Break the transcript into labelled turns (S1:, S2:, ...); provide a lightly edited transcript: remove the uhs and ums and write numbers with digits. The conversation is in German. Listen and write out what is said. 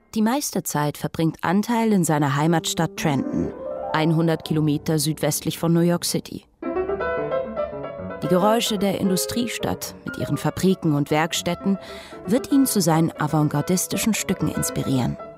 S1: Die meiste Zeit verbringt Anteil in seiner Heimatstadt Trenton, 100 Kilometer südwestlich von New York City. Die Geräusche der Industriestadt mit ihren Fabriken und Werkstätten wird ihn zu seinen avantgardistischen Stücken inspirieren.